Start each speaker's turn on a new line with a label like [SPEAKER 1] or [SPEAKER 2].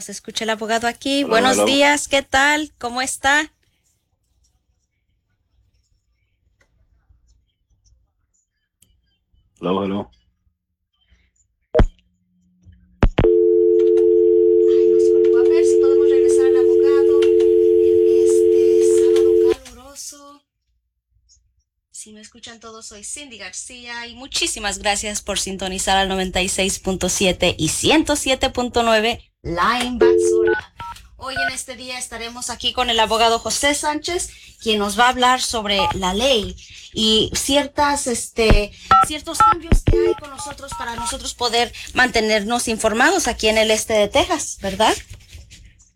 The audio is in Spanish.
[SPEAKER 1] nos escucha el abogado aquí.
[SPEAKER 2] Hello,
[SPEAKER 1] Buenos
[SPEAKER 2] hello.
[SPEAKER 1] días, ¿qué tal? ¿Cómo está?
[SPEAKER 2] Hello, hello.
[SPEAKER 1] Ay, nos colgó. A ver si podemos regresar al abogado en este sábado caluroso. Si me escuchan todos, soy Cindy García y muchísimas gracias por sintonizar al 96.7 y 107.9 La Invasora. Hoy en este día estaremos aquí con el abogado José Sánchez, quien nos va a hablar sobre la ley y ciertos cambios que hay con nosotros para nosotros poder mantenernos informados aquí en el este de Texas, ¿verdad?